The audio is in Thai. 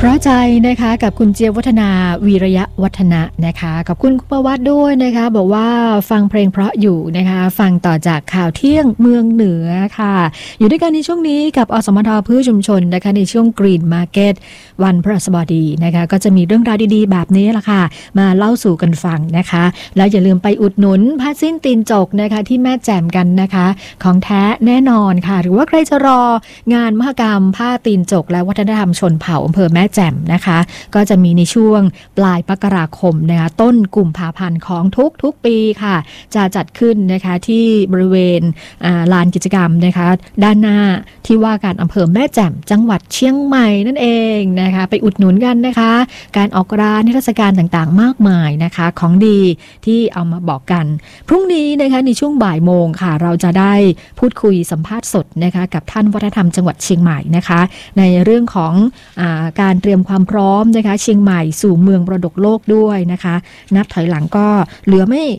ราะใจนะคะกับคุณเจี๊ยบวัฒนาวีระยะวัฒนะนะคะกับคุณประวัติด้วยนะคะบอกว่าฟังเพลงเพราะอยู่นะคะฟังต่อจากข่าวเที่ยงเมืองเหนือค่ะอยู่ด้วยกันในช่วงนี้กับอสมทพืชชุมชนนะคะในช่วง Green Market วันพฤหัสบดีนะคะก็จะมีเรื่องราวดีๆแบบนี้ละค่ะมาเล่าสู่กันฟังนะคะแล้วอย่าลืมไปอุดหนุนผ้าสิ้นตีนจกนะคะที่แม่แจ่มกันนะคะของแท้แน่นอนค่ะหรือว่าใครจะรองานมหกรรมผ้าตีนจกและวัฒนธรรมชนเผ่าอำเภอแม่แจ่มนะคะก็จะมีในช่วงปลายมกราคมนะคะต้นกุมภาพันธ์ของทุกปีค่ะจะจัดขึ้นนะคะที่บริเวณลานกิจกรรมนะคะด้านหน้าที่ว่าการอำเภอแม่แจ่มจังหวัดเชียงใหม่นั่นเองนะคะไปอุดหนุนกันนะคะการออกร้านนิทรรศการต่างๆมากมายนะคะของดีที่เอามาบอกกันพรุ่งนี้นะคะในช่วงบ่ายโมงค่ะเราจะได้พูดคุยสัมภาษณ์สดนะคะกับท่านวัฒนธรรมจังหวัดเชียงใหม่นะคะในเรื่องของการเตรียมความพร้อมนะคะเชียงใหม่สู่เมืองมรดกโลกด้วยนะคะนับถอยหลังก็เหลือไม่